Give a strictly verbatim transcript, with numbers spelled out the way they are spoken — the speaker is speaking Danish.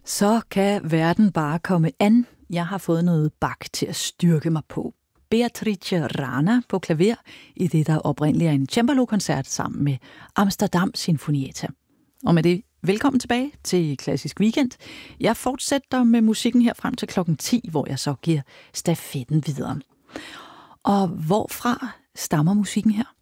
Så kan verden bare komme an. Jeg har fået noget Bach til at styrke mig på. Beatrice Rana på klaver i det, der oprindeligt er en cembalo-koncert sammen med Amsterdam Sinfonietta. Og med det, velkommen tilbage til Klassisk Weekend. Jeg fortsætter med musikken her frem til klokken ti, hvor jeg så giver stafetten videre. Og hvorfra stammer musikken her?